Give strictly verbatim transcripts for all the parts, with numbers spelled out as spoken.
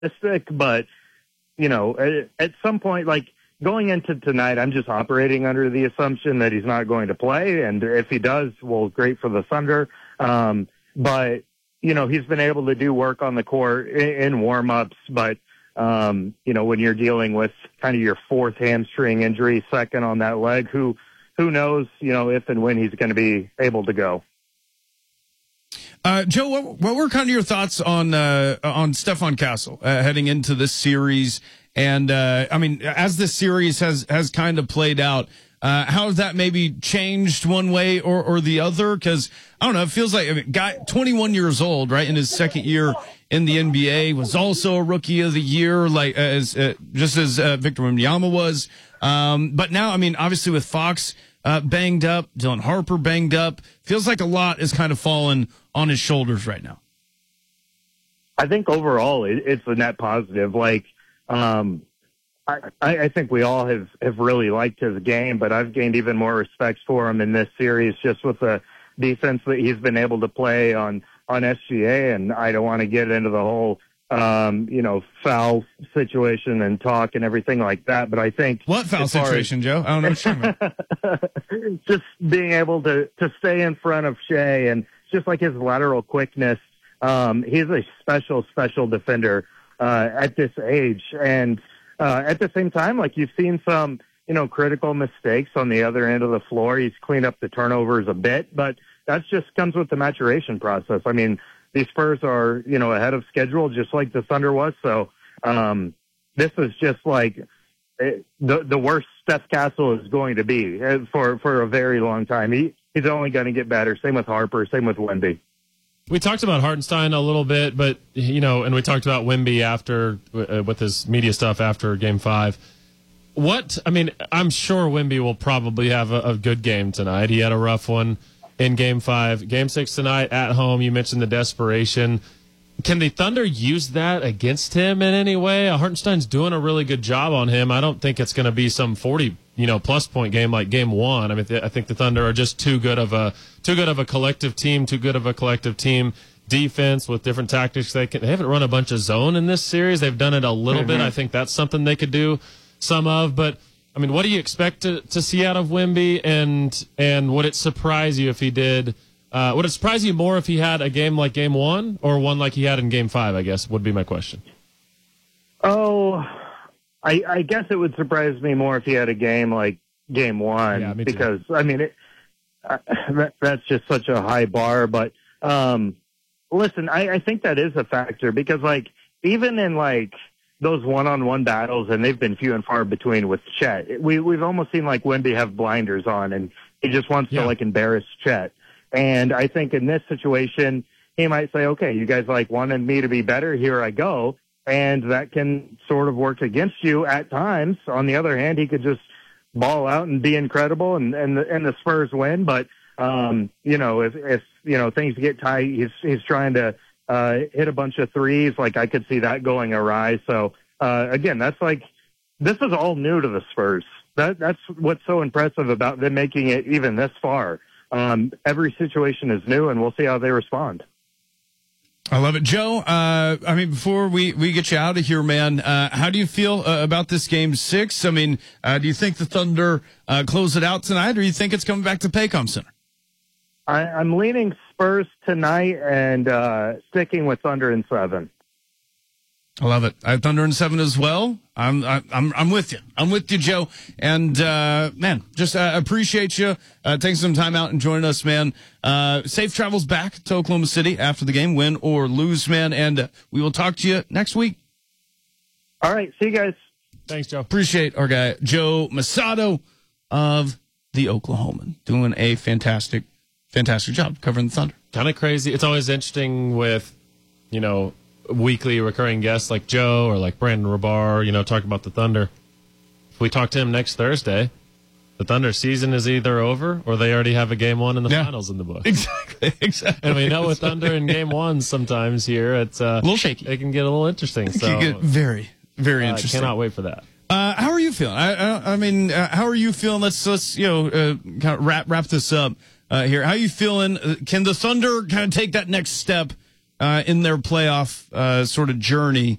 optimistic, but, you know, at, at some point, like, going into tonight, I'm just operating under the assumption that he's not going to play, and if he does, well, great for the Thunder. Um, but, you know, he's been able to do work on the court in, in warm-ups, but, um, you know, when you're dealing with kind of your fourth hamstring injury, second on that leg, who who knows, you know, if and when he's going to be able to go. Uh, Joe, what, what were kind of your thoughts on uh, on Stephon Castle uh, heading into this series? And, uh, I mean, as this series has, has kind of played out, uh, how has that maybe changed one way or, or the other? Because, I don't know, it feels like, I mean, guy, twenty-one years old, right, in his second year in the N B A, was also a rookie of the year, like, as, uh, just as, uh, Victor Wembanyama was. Um, but now, I mean, obviously with Fox, uh, banged up, Dylan Harper banged up, feels like a lot is kind of fallen on his shoulders right now. I think overall it, it's a net positive. Like, Um, I, I think we all have, have really liked his game, but I've gained even more respect for him in this series just with the defense that he's been able to play on, on S G A. And I don't want to get into the whole, um, you know, foul situation and talk and everything like that. But I think what foul situation, as, Joe? I don't know what you're talking about. Just being able to, to stay in front of Shea and just like his lateral quickness. Um, he's a special, special defender. Uh, at this age. And uh, at the same time, like you've seen some, you know, critical mistakes on the other end of the floor. He's cleaned up the turnovers a bit, but that just comes with the maturation process. I mean, these Spurs are, you know, ahead of schedule, just like the Thunder was. So um, this is just like it, the the worst Steph Castle is going to be for, for a very long time. He, he's only going to get better. Same with Harper, same with Wemby. We talked about Hartenstein a little bit, but, you know, and we talked about Wemby after, uh, with his media stuff after game five. What, I mean, I'm sure Wemby will probably have a, a good game tonight. He had a rough one in game five. Game six tonight at home, you mentioned the desperation. Can the Thunder use that against him in any way? Hartenstein's doing a really good job on him. I don't think it's going to be some forty, you know, plus point game like game one. I mean, th- I think the Thunder are just too good of a too good of a collective team, too good of a collective team defense with different tactics. They can, they haven't run a bunch of zone in this series. They've done it a little mm-hmm. bit. I think that's something they could do some of. But I mean, what do you expect to, to see out of Wemby? And and would it surprise you if he did? Uh, would it surprise you more if he had a game like game one or one like he had in game five, I guess, would be my question. Oh, I, I guess it would surprise me more if he had a game like game one, yeah, because, I mean, it, uh, that, that's just such a high bar. But um, listen, I, I think that is a factor because, like, even in, like, those one-on-one battles, and they've been few and far between with Chet, we, we've almost seen, like, Wemby have blinders on, and he just wants yeah. to, like, embarrass Chet. And I think in this situation, he might say, okay, you guys like wanted me to be better. Here I go. And that can sort of work against you at times. On the other hand, he could just ball out and be incredible and, and the, and the Spurs win. But, um, you know, if, if, you know, things get tight, he's, he's trying to, uh, hit a bunch of threes. Like I could see that going awry. So, uh, again, that's like, this is all new to the Spurs. That, that's what's so impressive about them making it even this far. Um, every situation is new, and we'll see how they respond. I love it. Joe, uh, I mean, before we, we get you out of here, man, uh, how do you feel uh, about this game six? I mean, uh, do you think the Thunder uh, close it out tonight, or do you think it's coming back to Paycom Center? I, I'm leaning Spurs tonight and uh, sticking with Thunder in seven. I love it. I have Thunder in seven as well. I'm I'm I'm with you. I'm with you, Joe. And uh, man, just uh, appreciate you uh, taking some time out and joining us, man. Uh, safe travels back to Oklahoma City after the game, win or lose, man. And uh, we will talk to you next week. All right, see you guys. Thanks, Joe. Appreciate our guy Joe Mussatto of the Oklahoman, doing a fantastic, fantastic job covering the Thunder. Kind of crazy. It's always interesting with, you know, weekly recurring guests like Joe or like Brandon Rabar, you know, talk about the Thunder. If we talk to him next Thursday, the Thunder season is either over or they already have a game one in the yeah. finals in the book. Exactly, exactly. And we know with Thunder in game one sometimes here, it's uh, a little shaky. It can get a little interesting. It so, can get very, very uh, interesting. I cannot wait for that. Uh, how are you feeling? I, I, I mean, uh, how are you feeling? Let's, let's you know, uh, kind of wrap wrap this up uh, here. How are you feeling? Uh, can the Thunder kind of take that next step Uh, in their playoff uh, sort of journey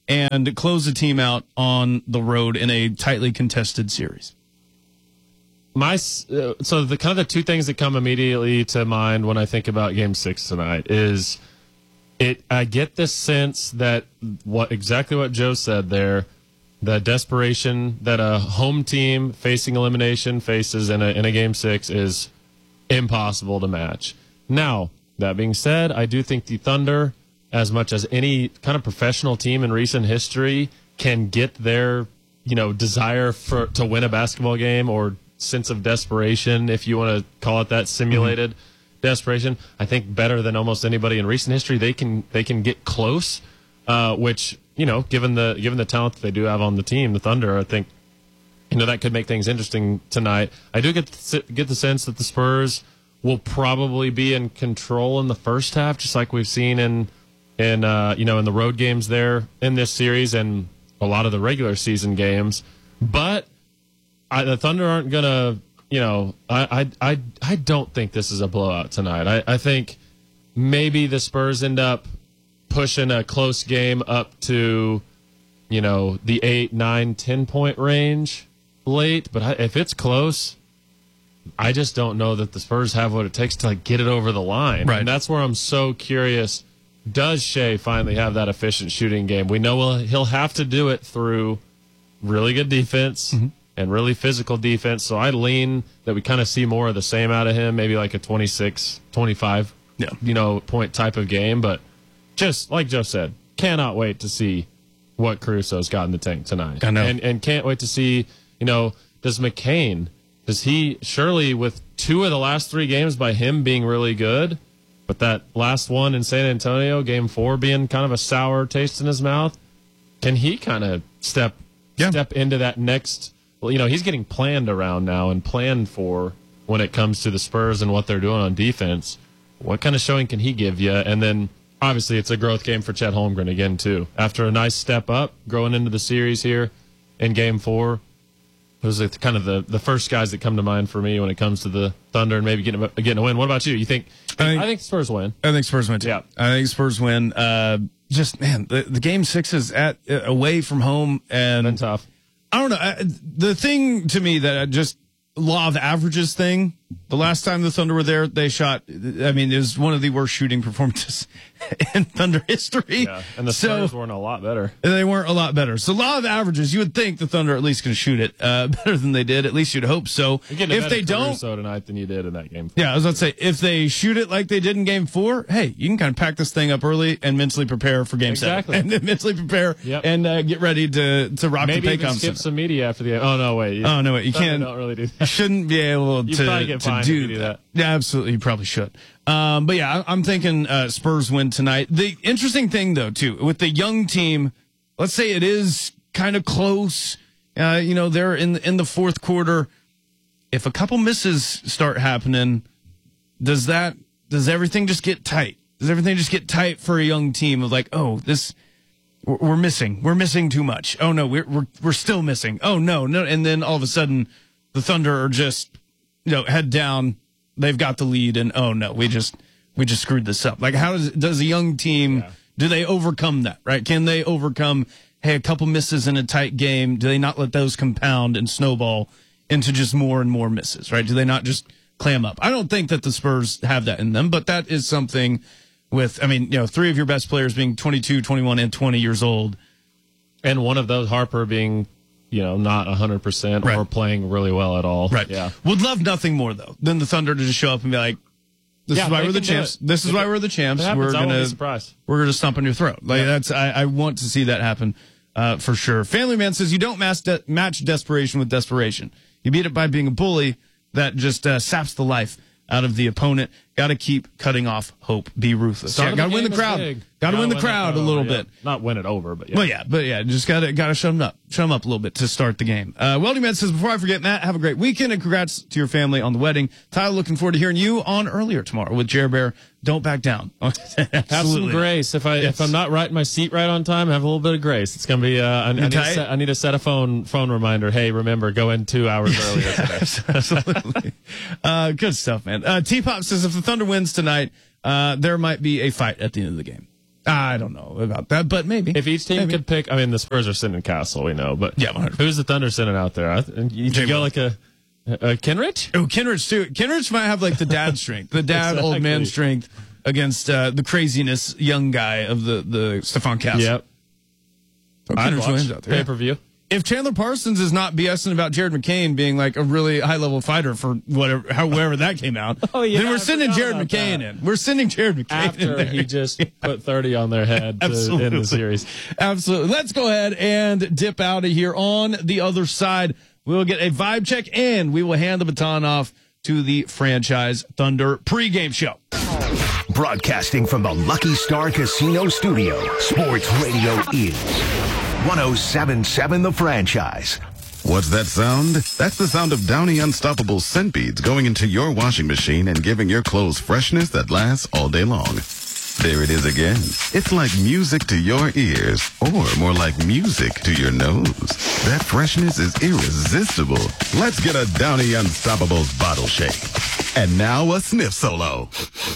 and close the team out on the road in a tightly contested series? My uh, so the kind of the two things that come immediately to mind when I think about Game Six tonight is it. I get this sense that what exactly what Joe said there, the desperation that a home team facing elimination faces in a in a Game Six is impossible to match. Now, that being said, I do think the Thunder, as much as any kind of professional team in recent history, can get their you know desire for to win a basketball game or sense of desperation, if you want to call it that, simulated mm-hmm. desperation. I think better than almost anybody in recent history, they can they can get close. Uh, which you know, given the given the talent that they do have on the team, the Thunder, I think you know that could make things interesting tonight. I do get the, get the sense that the Spurs will probably be in control in the first half, just like we've seen in in uh, you know in the road games there in this series and a lot of the regular season games, but. I, the Thunder aren't gonna, you know, I, I, I, I don't think this is a blowout tonight. I, I think maybe the Spurs end up pushing a close game up to, you know, the eight, nine, ten point range late. But I, if it's close, I just don't know that the Spurs have what it takes to like, get it over the line. Right. And that's where I'm so curious. Does Shea finally have that efficient shooting game? We know we'll, he'll have to do it through really good defense. Mm-hmm. And really physical defense. So I lean that we kind of see more of the same out of him, maybe like a twenty-six, twenty-five, yeah. you know, point type of game. But just like Joe said, cannot wait to see what Caruso's got in the tank tonight. I know. And, and can't wait to see, you know, does McCain, does he, surely with two of the last three games by him being really good, but that last one in San Antonio, game four, being kind of a sour taste in his mouth, can he kind of step yeah. step into that next... Well, you know, he's getting planned around now and planned for when it comes to the Spurs and what they're doing on defense. What kind of showing can he give you? And then, obviously, it's a growth game for Chet Holmgren again, too. After a nice step up, growing into the series here in Game four, those are kind of the, the first guys that come to mind for me when it comes to the Thunder and maybe getting a, getting a win. What about you? You think? I think, I think Spurs win. I think Spurs win, too. Yeah. I think Spurs win. Uh, just, man, the, the Game six is at uh, away from home. And been tough. I don't know. I, the thing to me that I just law of averages thing. The last time the Thunder were there, they shot. I mean, it was one of the worst shooting performances in Thunder history. Yeah, and the Spurs so, weren't a lot better. They weren't a lot better. So law of averages, you would think the Thunder at least can shoot it uh, better than they did. At least you'd hope so. If they don't, so tonight than you did in that game. Yeah, I was about to say if they shoot it like they did in Game Four, hey, you can kind of pack this thing up early and mentally prepare for Game exactly. Seven, and then mentally prepare yep. and uh, get ready to to rock Maybe the even Paycom skip Center. some media after the game. Oh no, wait. You, oh no, wait. You can't. Don't really do that. You shouldn't be able you to, probably get to fined do, if you do that. Yeah, absolutely. You probably should. Um, but yeah, I, I'm thinking uh, Spurs win tonight. The interesting thing, though, too, with the young team, let's say it is kind of close. Uh, you know, they're in in the fourth quarter. If a couple misses start happening, does that does everything just get tight? Does everything just get tight for a young team of like, oh, this we're, we're missing, we're missing too much. Oh no, we're we're we're still missing. Oh no, no, and then all of a sudden, the Thunder are just, you know, head down. They've got the lead, and oh no, we just we just screwed this up. Like, how does does a young team yeah. do they overcome that? Right? Can they overcome? Hey, a couple misses in a tight game. Do they not let those compound and snowball into just more and more misses? Right? Do they not just clam up? I don't think that the Spurs have that in them, but that is something. With, I mean, you know, three of your best players being twenty-two, twenty-one, and twenty years old, and one of those, Harper, being, you know, not one hundred percent right. or playing really well at all. Right. Yeah. Would love nothing more, though, than the Thunder to just show up and be like, this yeah, is why we're the champs. This is why we're the champs. We're going to we're gonna stomp on your throat. Like, yeah. that's, I, I want to see that happen uh, for sure. Family Man says, you don't match, de- match desperation with desperation. You beat it by being a bully that just uh, saps the life out of the opponent. Got to keep cutting off hope. Be ruthless. Yeah, got to win the crowd. Got to win the crowd a little bit. Not win it over, but yeah. Well, yeah, but yeah, just got to got to shut them up. Shut them up a little bit to start the game. Uh, Welding Man says, before I forget, Matt, have a great weekend and congrats to your family on the wedding. Tyler, looking forward to hearing you on earlier tomorrow with Jer Bear. Don't back down. Have some grace. If I yes. if I'm not right my seat right on time, have a little bit of grace. It's gonna be. Uh, I, I, need to set, I need to set a phone phone reminder. Hey, remember, go in two hours earlier today. Absolutely. uh, good stuff, man. Uh, T-Pop says if the Thunder wins tonight, uh, there might be a fight at the end of the game. I don't know about that, but maybe. If each team maybe. could pick, I mean, the Spurs are sitting in Castle, we know, but yeah, one hundred percent. Who's the Thunder sitting out there? I th- you Jay go Will. like a, a Kenrich? Oh, Kenrich too. Kenrich might have like the dad strength, the dad Exactly. old man strength against uh, the craziness young guy of the the Stephon Castle. Yep. So I'd Kenrich watch Williams out there. pay per view. If Chandler Parsons is not BSing about Jared McCain being like a really high level fighter for whatever, however that came out, Oh, yeah, then we're I sending forgot Jared about McCain that. in. We're sending Jared McCain in After there. he just put thirty on their head to Absolutely. end the series. Absolutely. Let's go ahead and dip out of here. On the other side, we'll get a vibe check and we will hand the baton off to the Franchise Thunder pregame show. Broadcasting from the Lucky Star Casino Studio, Sports Radio is one oh seven point seven The Franchise. What's that sound? That's the sound of Downy Unstoppable scent beads going into your washing machine and giving your clothes freshness that lasts all day long. There it is again. It's like music to your ears, or more like music to your nose. That freshness is irresistible. Let's get a Downy Unstoppables bottle shake. And now a sniff solo.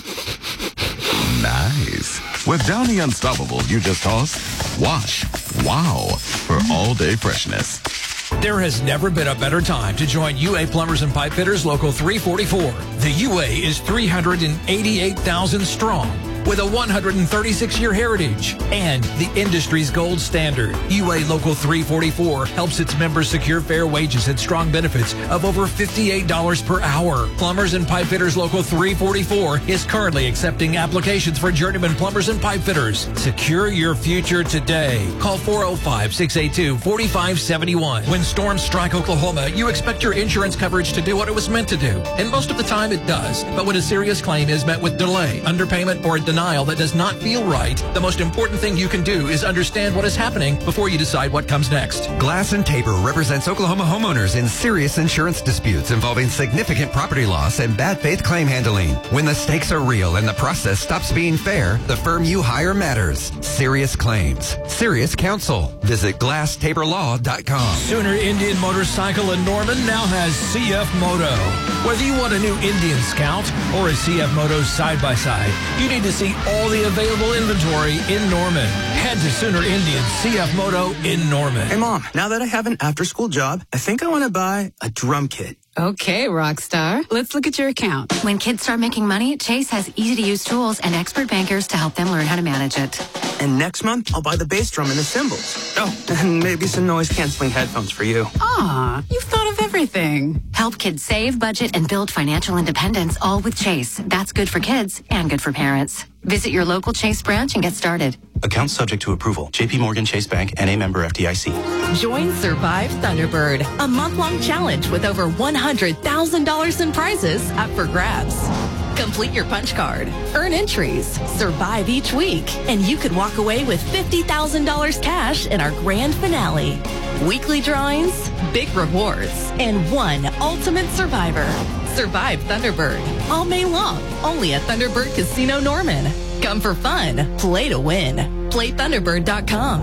Nice. With Downy Unstoppables, you just toss, wash, wow, for all-day freshness. There has never been a better time to join U A Plumbers and Pipe Fitters Local three forty-four. The U A is three hundred eighty-eight thousand strong with a one hundred thirty-six year heritage and the industry's gold standard. U A Local three forty-four helps its members secure fair wages and strong benefits of over fifty-eight dollars per hour. Plumbers and Pipe Fitters Local three forty-four is currently accepting applications for journeyman plumbers and pipe fitters. Secure your future today. Call four oh five, six eight two, four five seven one. When storms strike Oklahoma, you expect your insurance coverage to do what it was meant to do. And most of the time it does. But when a serious claim is met with delay, underpayment, or a denial that does not feel right, the most important thing you can do is understand what is happening before you decide what comes next. Glass and Tabor represents Oklahoma homeowners in serious insurance disputes involving significant property loss and bad faith claim handling. When the stakes are real and the process stops being fair, the firm you hire matters. Serious claims. Serious counsel. Visit glass tabor law dot com. Sooner Indian Motorcycle in Norman now has C F Moto. Whether you want a new Indian Scout or a C F Moto side-by-side, you need to see all the available inventory in Norman. Head to Sooner Indian C F Moto in Norman. Hey, Mom, now that I have an after-school job, I think I want to buy a drum kit. Okay, Rockstar. Let's look at your account. When kids start making money, Chase has easy-to-use tools and expert bankers to help them learn how to manage it. And next month, I'll buy the bass drum and the cymbals. Oh, and maybe some noise-canceling headphones for you. Aw, you've thought of everything. Help kids save, budget, and build financial independence, all with Chase. That's good for kids and good for parents. Visit your local Chase branch and get started. Account subject to approval. J P Morgan Chase Bank, N A member F D I C. Join Survive Thunderbird, a month-long challenge with over one hundred thousand dollars in prizes up for grabs. Complete your punch card, earn entries, survive each week, and you could walk away with fifty thousand dollars cash in our grand finale. Weekly drawings, big rewards, and one ultimate survivor. Survive Thunderbird, all May long, only at Thunderbird Casino Norman. Come for fun, play to win. play thunderbird dot com.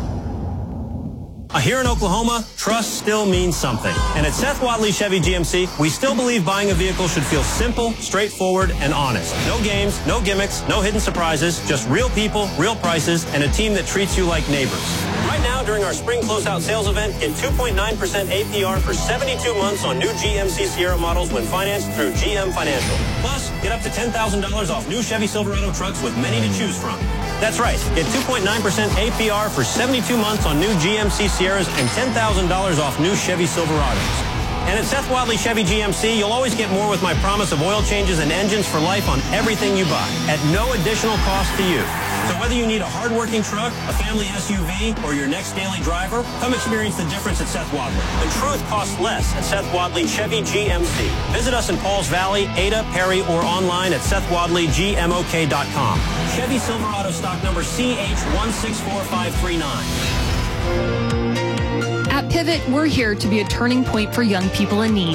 Here in Oklahoma, trust still means something. And at Seth Wadley Chevy G M C, we still believe buying a vehicle should feel simple, straightforward, and honest. No games, no gimmicks, no hidden surprises, just real people, real prices, and a team that treats you like neighbors. Right now, during our spring closeout sales event, get two point nine percent A P R for seventy-two months on new G M C Sierra models when financed through G M Financial. Plus, get up to ten thousand dollars off new Chevy Silverado trucks with many to choose from. That's right. Get two point nine percent A P R for seventy-two months on new G M C Sierras and ten thousand dollars off new Chevy Silverados. And at Seth Wadley Chevy G M C, you'll always get more with my promise of oil changes and engines for life on everything you buy at no additional cost to you. So whether you need a hard-working truck, a family S U V, or your next daily driver, come experience the difference at Seth Wadley. The truth costs less at Seth Wadley Chevy G M C. Visit us in Pauls Valley, Ada, Perry, or online at seth wadley g m o k dot com. Chevy Silverado stock number C H one six four five three nine. At Pivot, we're here to be a turning point for young people in need.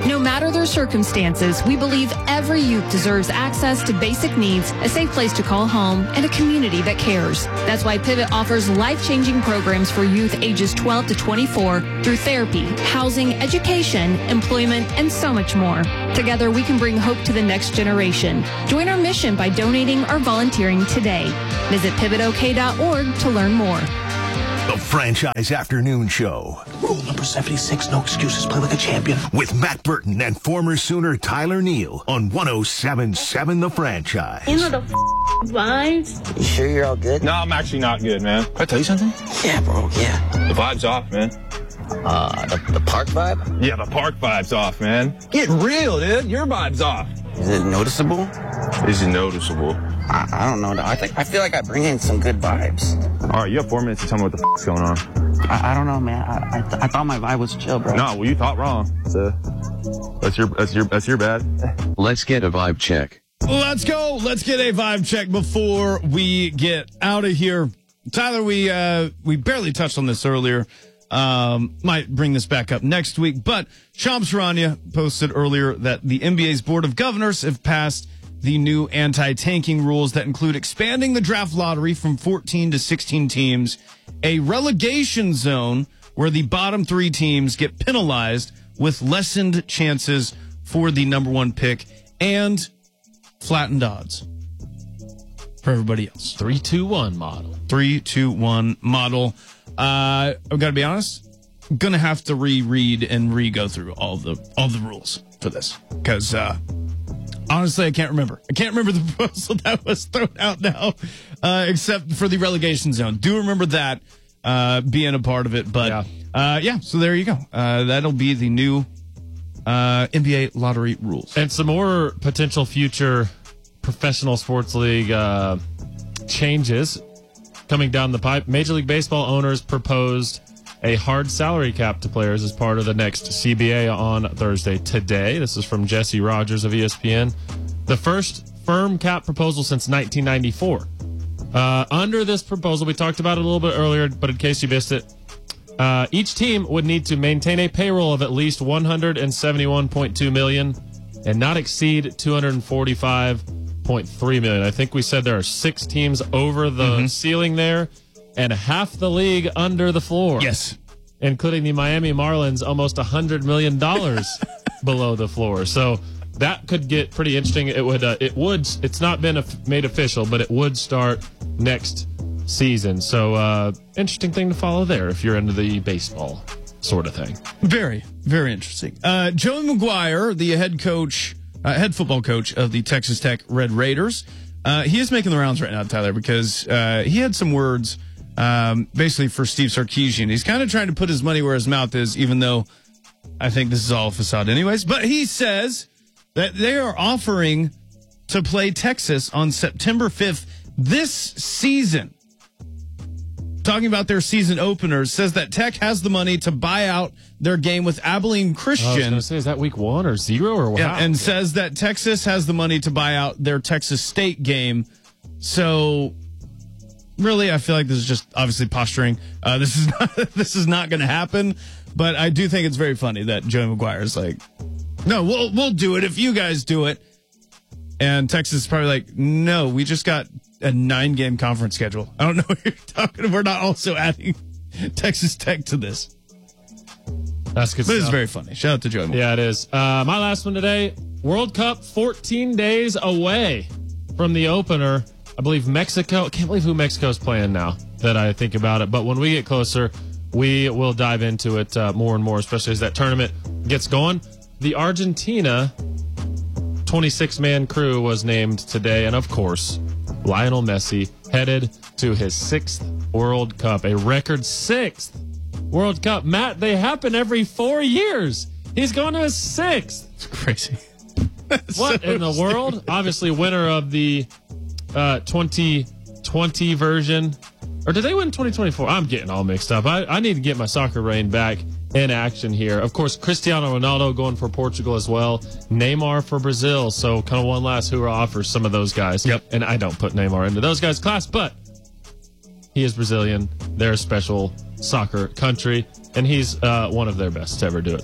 No matter their circumstances, we believe every youth deserves access to basic needs, a safe place to call home, and a community that cares. That's why Pivot offers life-changing programs for youth ages twelve to twenty-four through therapy, housing, education, employment, and so much more. Together, we can bring hope to the next generation. Join our mission by donating or volunteering today. Visit pivot o k dot org to learn more. The Franchise Afternoon Show. Rule number seventy-six, no excuses, play like a champion. With Matt Burton and former Sooner Tyler Neal on one oh seven point seven The Franchise. You know the f- vibes? You sure you're all good? No, I'm actually not good, man. Can I tell you something? Yeah, bro, yeah. The vibe's off, man. Uh, the, the park vibe? Yeah, the park vibe's off, man. Get real, dude. Your vibe's off. Is it noticeable? Is it noticeable? I, I don't know. I think I feel like I bring in some good vibes. All right, you have four minutes to tell me what the f***'s going on. I, I don't know, man. I I, th- I thought my vibe was chill, bro. No, well, you thought wrong. So that's your that's your that's your bad. Let's get a vibe check. Let's go. Let's get a vibe check before we get out of here. Tyler, we uh, we barely touched on this earlier. Um, might bring this back up next week, but Shams Charania posted earlier that the N B A's Board of Governors have passed the new anti-tanking rules that include expanding the draft lottery from fourteen to sixteen teams, a relegation zone where the bottom three teams get penalized with lessened chances for the number one pick, and flattened odds for everybody else. Three, two, one model. Three, two, one model. Uh, I've got to be honest. I'm gonna have to reread and re-go through all the all the rules for this because uh, honestly, I can't remember. I can't remember the proposal that was thrown out now, uh, except for the relegation zone. Do remember that uh, being a part of it, but yeah. Uh, yeah. So there you go. Uh, that'll be the new uh, N B A lottery rules and some more potential future professional sports league uh, changes coming down the pipe. Major League Baseball owners proposed a hard salary cap to players as part of the next C B A on Thursday today. This is from Jesse Rogers of E S P N. The first firm cap proposal since nineteen ninety-four. Uh, under this proposal, we talked about it a little bit earlier, but in case you missed it, uh, each team would need to maintain a payroll of at least one hundred seventy-one point two million dollars and not exceed two hundred forty-five point three million dollars. I think we said there are six teams over the mm-hmm. ceiling there, and half the league under the floor. Yes. Including the Miami Marlins, almost one hundred million dollars below the floor. So that could get pretty interesting. It would, uh, it would, it's not been made official, but it would start next season. So uh, interesting thing to follow there if you're into the baseball sort of thing. Very, very interesting. Uh, Joey McGuire, the head coach, uh, head football coach of the Texas Tech Red Raiders, uh, he is making the rounds right now, Tyler, because uh, he had some words Um, basically for Steve Sarkisian. He's kind of trying to put his money where his mouth is, even though I think this is all facade anyways. But he says that they are offering to play Texas on September fifth this season. Talking about their season openers, says that Tech has the money to buy out their game with Abilene Christian. I was going to say, is that week one or zero or what? Yeah, and says that Texas has the money to buy out their Texas State game. So really, I feel like this is just obviously posturing. Uh, this is not, this is not going to happen, but I do think it's very funny that Joey McGuire is like, no, we'll, we'll do it if you guys do it. And Texas is probably like, no, we just got a nine game conference schedule. I don't know what you're talking. We're not also adding Texas Tech to this. That's good but stuff. It's very funny. Shout out to Joey McGuire. Yeah, it is. Uh, my last one today, World Cup fourteen days away from the opener. I believe Mexico. I can't believe who Mexico's playing now that I think about it. But when we get closer, we will dive into it uh, more and more, especially as that tournament gets going. The Argentina twenty-six man crew was named today. And of course, Lionel Messi headed to his sixth World Cup, a record sixth World Cup. Matt, they happen every four years. He's going to his sixth. It's crazy. What so in the stupid. world? Obviously, winner of the Uh, twenty twenty version, or did they win twenty twenty-four? I'm getting all mixed up. I, I need to get my soccer brain back in action here. Of course, Cristiano Ronaldo going for Portugal as well. Neymar for Brazil. So kind of one last hurrah for some of those guys. Yep. And I don't put Neymar into those guys' class, but he is Brazilian. They're a special soccer country, and he's uh, one of their best to ever do it. So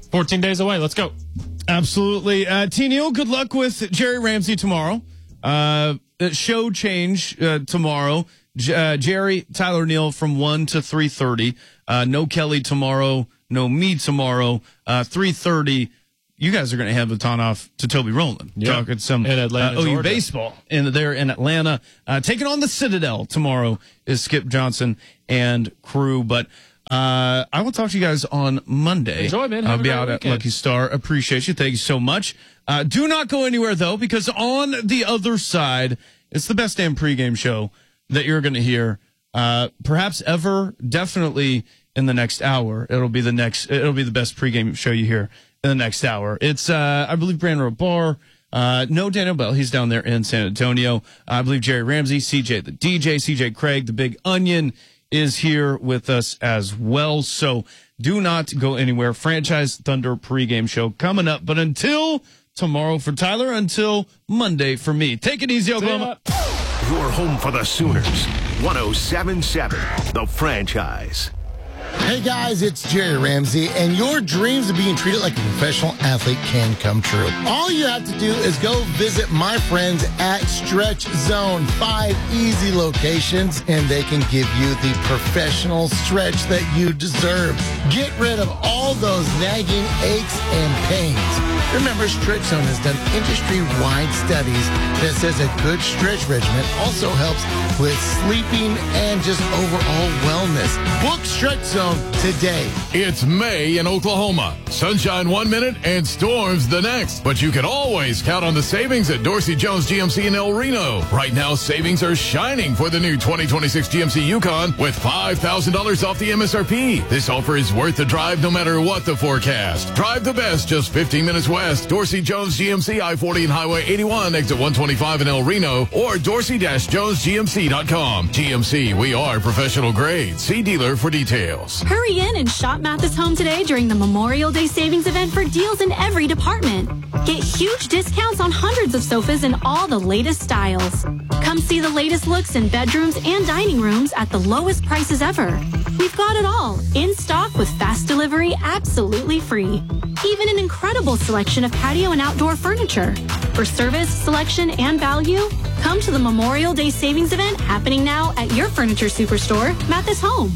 fourteen days away. Let's go. Absolutely. Uh, T. Neal, good luck with Jerry Ramsey tomorrow. Uh, show change uh, tomorrow. J- uh, Jerry, Tyler Neal from one to three thirty. Uh, no Kelly tomorrow. No me tomorrow. Uh, three thirty. You guys are going to have the baton off to Toby Rowland. Yep. Talking some in Atlanta, uh, O U Georgia. baseball in there in Atlanta. Uh, taking on the Citadel tomorrow is Skip Johnson and crew. But uh, I will talk to you guys on Monday. Enjoy, man. Have I'll a be great out weekend. at Lucky Star. Appreciate you. Thank you so much. Uh, do not go anywhere, though, because on the other side, it's the best damn pregame show that you're going to hear, uh, perhaps ever, definitely in the next hour. It'll be the next. It'll be the best pregame show you hear in the next hour. It's, uh, I believe, Brandon Road Bar. Uh, no Daniel Bell. He's down there in San Antonio. I believe Jerry Ramsey, C J the D J, C J Craig, the Big Onion is here with us as well. So do not go anywhere. Franchise Thunder pregame show coming up. But until tomorrow for Tyler, until Monday for me. Take it easy, Oklahoma. Your home for the Sooners. one oh seven point seven, The Franchise. Hey guys, it's Jerry Ramsey, and your dreams of being treated like a professional athlete can come true. All you have to do is go visit my friends at Stretch Zone. Five easy locations, and they can give you the professional stretch that you deserve. Get rid of all those nagging aches and pains. Remember, Stretch Zone has done industry-wide studies that says a good stretch regimen also helps with sleeping and just overall wellness. Book Stretch Zone today. It's May in Oklahoma. Sunshine one minute and storms the next. But you can always count on the savings at Dorsey Jones G M C in El Reno. Right now, savings are shining for the new twenty twenty-six G M C Yukon with five thousand dollars off the M S R P. This offer is worth the drive no matter what the forecast. Drive the best just fifteen minutes west. Dorsey Jones G M C, I forty and Highway eighty-one, exit one twenty-five in El Reno, or dorsey jones g m c dot com. G M C, we are professional grade. See dealer for details. Hurry in and shop Mathis Home today during the Memorial Day savings event for deals in every department. Get huge discounts on hundreds of sofas in all the latest styles. Come see the latest looks in bedrooms and dining rooms at the lowest prices ever. We've got it all in stock with fast delivery absolutely free. Even an incredible selection of patio and outdoor furniture. For service, selection, and value, come to the Memorial Day savings event happening now at your furniture superstore, Mathis Home.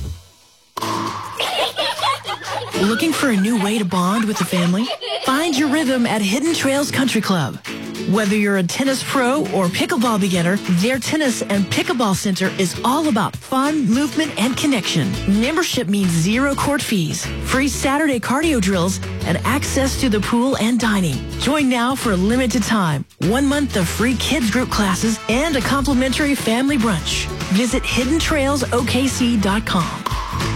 Looking for a new way to bond with the family? Find your rhythm at Hidden Trails Country Club. Whether you're a tennis pro or pickleball beginner, their tennis and pickleball center is all about fun, movement, and connection. Membership means zero court fees, free Saturday cardio drills, and access to the pool and dining. Join now for a limited time. One month of free kids group classes and a complimentary family brunch. Visit hidden trails o k c dot com.